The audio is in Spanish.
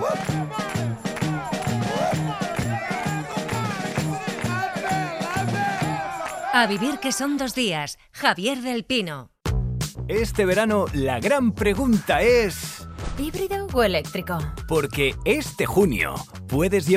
A vivir que son 2 días. Javier del Pino. Este verano la gran pregunta es... ¿híbrido o eléctrico? Porque este junio puedes llevar